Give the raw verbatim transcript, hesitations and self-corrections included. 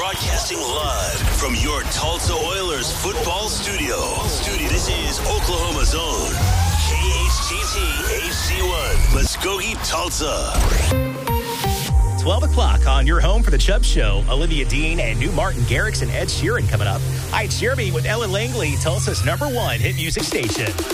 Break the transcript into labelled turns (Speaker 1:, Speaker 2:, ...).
Speaker 1: Broadcasting live from your Tulsa Oilers football studio. Studio. This is Oklahoma's own K H T T H C one, Muskogee, Tulsa.
Speaker 2: twelve o'clock on your home for the Chubb Show. Olivia Dean and new Martin Garrix and Ed Sheeran coming up. Hi, it's Jeremy with Ellen Langley, Tulsa's number one hit music station.